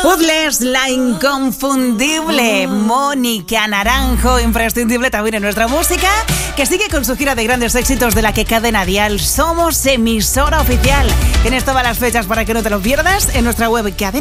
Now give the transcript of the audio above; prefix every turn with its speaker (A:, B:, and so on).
A: Puzzles, la inconfundible Mónica Naranjo, imprescindible también en nuestra música, que sigue con su gira de grandes éxitos de la que Cadena Dial somos emisora oficial. Tienes todas las fechas para que no te lo pierdas en nuestra web cadena.